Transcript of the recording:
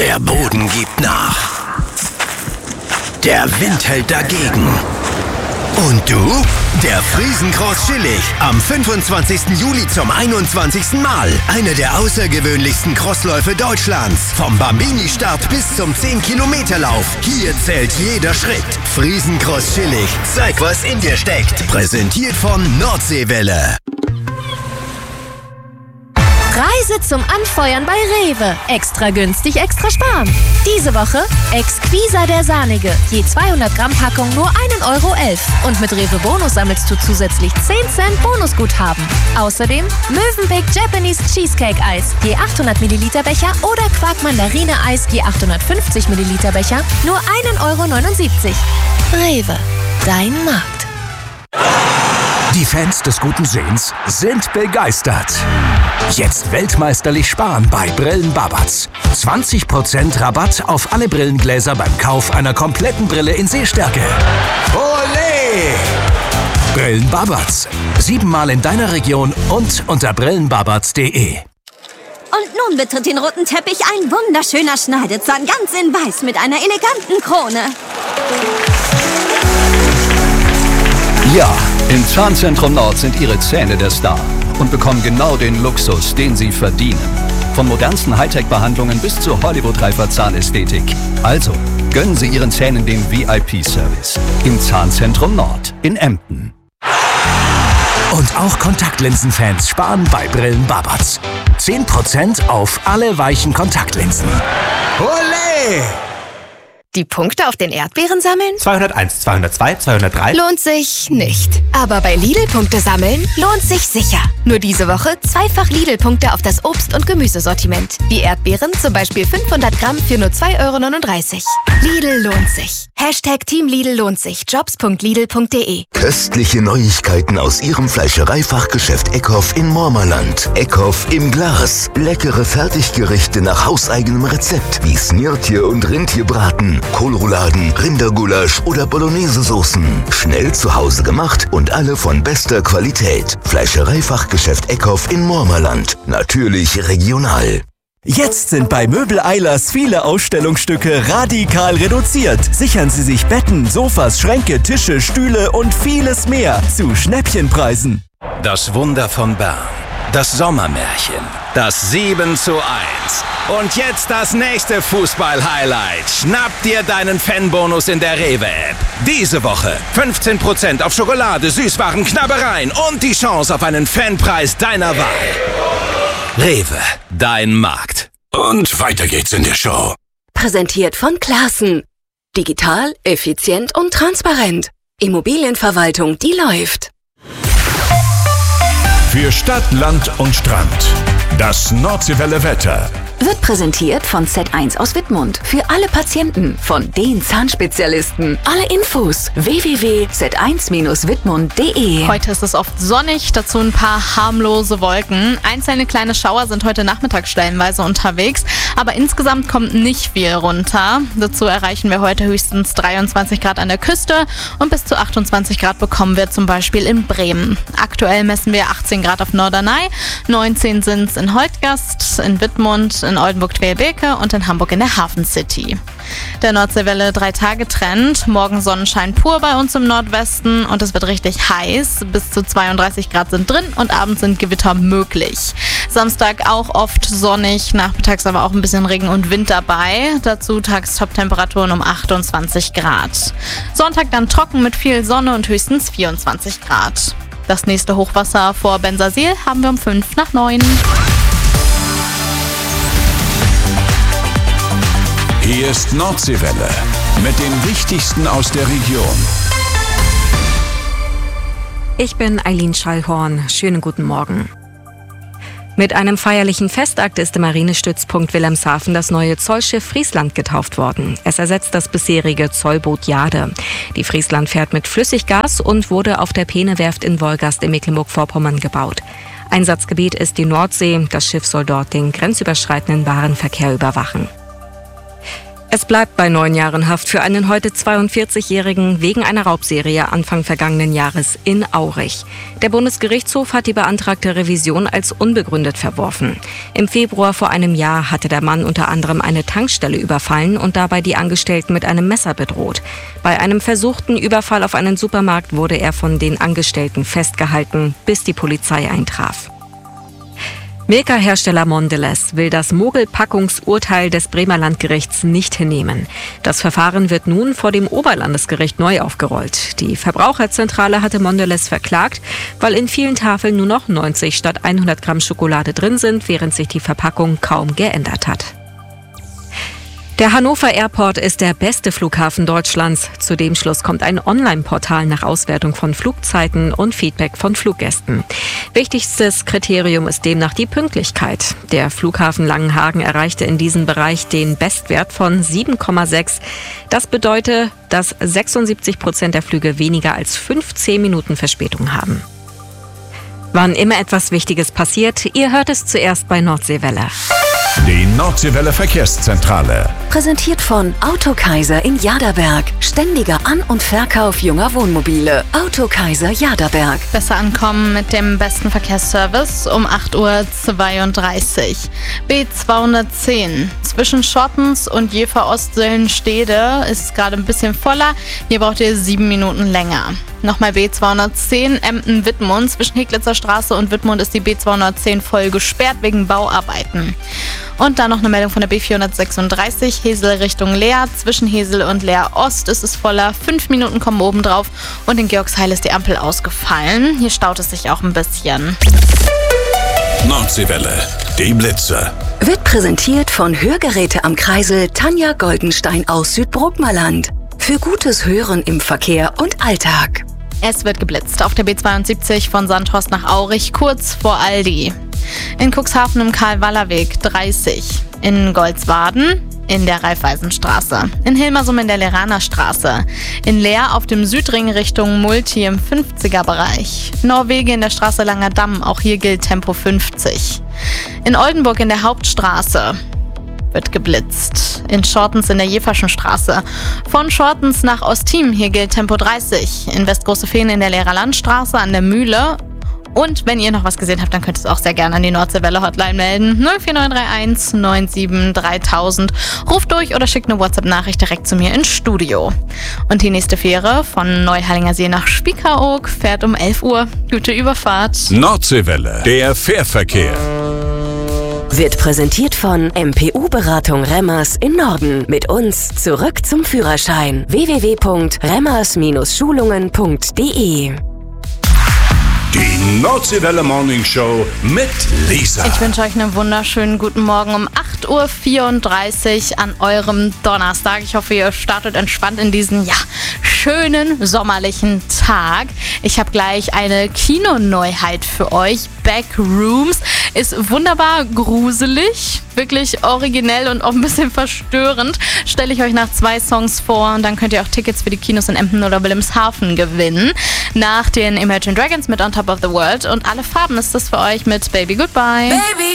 Der Boden gibt nach. Der Wind hält dagegen. Und du? Der Friesencross Schillig. Am 25. Juli zum 21. Mal. Einer der außergewöhnlichsten Crossläufe Deutschlands. Vom Bambini-Start bis zum 10-Kilometer-Lauf. Hier zählt jeder Schritt. Friesencross Schillig. Zeig, was in dir steckt. Präsentiert von Nordseewelle. Reise zum Anfeuern bei Rewe. Extra günstig, extra sparen. Diese Woche Exquisa der Sahnige. Je 200 Gramm Packung nur 1,11 €. Und mit Rewe Bonus sammelst du zusätzlich 10 Cent Bonusguthaben. Außerdem Mövenpick Japanese Cheesecake Eis. Je 800 Milliliter Becher oder Quark Mandarine Eis. Je 850 Milliliter Becher. Nur 1,79 €. Rewe. Dein Markt. Die Fans des guten Sehens sind begeistert. Jetzt weltmeisterlich sparen bei Brillen Babatz. 20% Rabatt auf alle Brillengläser beim Kauf einer kompletten Brille in Sehstärke. Olé! Brillen Babatz. 7-mal in deiner Region und unter brillenbabatz.de. Und nun betritt den roten Teppich ein wunderschöner Schneidezahn, ganz in weiß mit einer eleganten Krone. Ja, im Zahnzentrum Nord sind Ihre Zähne der Star und bekommen genau den Luxus, den Sie verdienen. Von modernsten Hightech-Behandlungen bis zur Hollywood-reifer Zahnästhetik. Also, gönnen Sie Ihren Zähnen den VIP-Service im Zahnzentrum Nord in Emden. Und auch Kontaktlinsenfans sparen bei Brillen Babatz. 10% auf alle weichen Kontaktlinsen. Olé! Die Punkte auf den Erdbeeren sammeln? 201, 202, 203. Lohnt sich nicht. Aber bei Lidl-Punkte sammeln lohnt sich sicher. Nur diese Woche zweifach Lidl-Punkte auf das Obst- und Gemüsesortiment. Wie Erdbeeren, zum Beispiel 500 Gramm für nur 2,39 €. Lidl lohnt sich. Hashtag Team Lidl lohnt sich. Jobs.lidl.de. Köstliche Neuigkeiten aus Ihrem Fleischereifachgeschäft Eckhoff in Mormerland. Eckhoff im Glas. Leckere Fertiggerichte nach hauseigenem Rezept wie Snirtje und Rentierbraten, Kohlrouladen, Rindergulasch oder Bolognese-Soßen. Schnell zu Hause gemacht und alle von bester Qualität. Fleischereifachgeschäft Eckhoff in Mormerland. Natürlich regional. Jetzt sind bei Möbel Eilers viele Ausstellungsstücke radikal reduziert. Sichern Sie sich Betten, Sofas, Schränke, Tische, Stühle und vieles mehr zu Schnäppchenpreisen. Das Wunder von Bern. Das Sommermärchen. Das 7:1. Und jetzt das nächste Fußball-Highlight. Schnapp dir deinen Fanbonus in der Rewe-App. Diese Woche 15% auf Schokolade, Süßwaren, Knabbereien und die Chance auf einen Fanpreis deiner Wahl. Rewe, dein Markt. Und weiter geht's in der Show. Präsentiert von Classen. Digital, effizient und transparent. Immobilienverwaltung, die läuft. Für Stadt, Land und Strand. Das Nordseewelle Wetter. Wird präsentiert von Z1 aus Wittmund. Für alle Patienten von den Zahnspezialisten. Alle Infos www.z1-wittmund.de. Heute ist es oft sonnig, dazu ein paar harmlose Wolken. Einzelne kleine Schauer sind heute Nachmittag stellenweise unterwegs, aber insgesamt kommt nicht viel runter. Dazu erreichen wir heute höchstens 23 Grad an der Küste und bis zu 28 Grad bekommen wir zum Beispiel in Bremen. Aktuell messen wir 18 Grad auf Norderney, 19 sind es in Holtgast, in Wittmund, in Oldenburg-Querbeeke und in Hamburg in der Hafen City. Der Nordseewelle 3-Tage-Trend. Morgen Sonnenschein pur bei uns im Nordwesten und es wird richtig heiß. Bis zu 32 Grad sind drin und abends sind Gewitter möglich. Samstag auch oft sonnig, nachmittags aber auch ein bisschen Regen und Wind dabei. Dazu Tagestop-Temperaturen um 28 Grad. Sonntag dann trocken mit viel Sonne und höchstens 24 Grad. Das nächste Hochwasser vor Bensersiel haben wir um 8:55. Hier ist Nordseewelle mit dem Wichtigsten aus der Region. Ich bin Eileen Schallhorn. Schönen guten Morgen. Mit einem feierlichen Festakt ist im Marinestützpunkt Wilhelmshaven das neue Zollschiff Friesland getauft worden. Es ersetzt das bisherige Zollboot Jade. Die Friesland fährt mit Flüssiggas und wurde auf der Peene-Werft in Wolgast in Mecklenburg-Vorpommern gebaut. Einsatzgebiet ist die Nordsee. Das Schiff soll dort den grenzüberschreitenden Warenverkehr überwachen. Es bleibt bei 9 Jahren Haft für einen heute 42-Jährigen wegen einer Raubserie Anfang vergangenen Jahres in Aurich. Der Bundesgerichtshof hat die beantragte Revision als unbegründet verworfen. Im Februar vor einem Jahr hatte der Mann unter anderem eine Tankstelle überfallen und dabei die Angestellten mit einem Messer bedroht. Bei einem versuchten Überfall auf einen Supermarkt wurde er von den Angestellten festgehalten, bis die Polizei eintraf. Milka-Hersteller Mondelez will das Mogelpackungsurteil des Bremer Landgerichts nicht hinnehmen. Das Verfahren wird nun vor dem Oberlandesgericht neu aufgerollt. Die Verbraucherzentrale hatte Mondelez verklagt, weil in vielen Tafeln nur noch 90 statt 100 Gramm Schokolade drin sind, während sich die Verpackung kaum geändert hat. Der Hannover Airport ist der beste Flughafen Deutschlands. Zu dem Schluss kommt ein Online-Portal nach Auswertung von Flugzeiten und Feedback von Fluggästen. Wichtigstes Kriterium ist demnach die Pünktlichkeit. Der Flughafen Langenhagen erreichte in diesem Bereich den Bestwert von 7,6. Das bedeutet, dass 76% der Flüge weniger als 15 Minuten Verspätung haben. Wann immer etwas Wichtiges passiert, ihr hört es zuerst bei Nordseewelle. Die Nordseewelle Verkehrszentrale. Präsentiert von Autokaiser in Jaderberg. Ständiger An- und Verkauf junger Wohnmobile. Autokaiser Jaderberg. Besser ankommen mit dem besten Verkehrsservice um 8:32 Uhr. B210 zwischen Schottens und Jever-Ostsellenstede ist gerade ein bisschen voller. Hier braucht ihr 7 Minuten länger. Nochmal B210 Emden-Wittmund. Zwischen Heglitzer Straße und Wittmund ist die B210 voll gesperrt wegen Bauarbeiten. Und dann noch eine Meldung von der B436 Hesel Richtung Leer. Zwischen Hesel und Leer Ost ist es voller. 5 Minuten kommen oben drauf. Und in Georgsheil ist die Ampel ausgefallen. Hier staut es sich auch ein bisschen. Nordseewelle, die Blitze. Wird präsentiert von Hörgeräte am Kreisel Tanja Goldenstein aus Südbrookmerland. Für gutes Hören im Verkehr und Alltag. Es wird geblitzt auf der B72 von Sandhorst nach Aurich, kurz vor Aldi. In Cuxhaven im Karl-Waller-Weg 30. In Goldswaden in der Raiffeisenstraße. In Hilmersum in der Leraner-Straße. In Leer auf dem Südring Richtung Multi im 50er-Bereich. Norwegen in der Straße Langer Damm, auch hier gilt Tempo 50. In Oldenburg in der Hauptstraße wird geblitzt. In Schortens in der Jeverschen Straße. Von Schortens nach Ostim, hier gilt Tempo 30. In Westgroße-Fehn in der Lehrerlandstraße an der Mühle. Und wenn ihr noch was gesehen habt, dann könnt ihr es auch sehr gerne an die Nordseewelle-Hotline melden. 04931 97 3000. Ruft durch oder schickt eine WhatsApp-Nachricht direkt zu mir ins Studio. Und die nächste Fähre von Neuhallinger See nach Spiekeroog fährt um 11 Uhr. Gute Überfahrt. Nordseewelle, der Fährverkehr. Wird präsentiert von MPU-Beratung Remmers in Norden. Mit uns zurück zum Führerschein. www.remmers-schulungen.de. Die Nordseewelle Morning Show mit Lisa. Ich wünsche euch einen wunderschönen guten Morgen um 8:34 Uhr an eurem Donnerstag. Ich hoffe, ihr startet entspannt in diesen, schönen sommerlichen Tag. Ich habe gleich eine Kinoneuheit für euch. Backrooms ist wunderbar gruselig, wirklich originell und auch ein bisschen verstörend. Stelle ich euch nach 2 Songs vor und dann könnt ihr auch Tickets für die Kinos in Emden oder Wilhelmshaven gewinnen. Nach den Imagine Dragons mit On Top of the World und Alle Farben ist das für euch mit Baby Goodbye. Baby.